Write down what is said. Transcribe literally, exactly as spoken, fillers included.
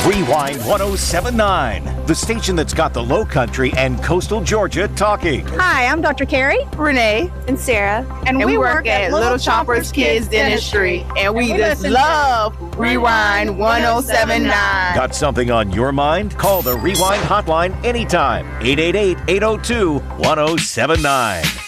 Rewind one oh seven nine, the station that's got the Low Country and coastal Georgia talking. Hi, I'm Doctor Carrie, Renee, and Sarah, and, and we, we work, work at Little Choppers Kids Dentistry, and we, and we just love Rewind one oh seven nine. Got something on your mind? Call the Rewind hotline anytime. eight eight eight, eight oh two, one oh seven nine.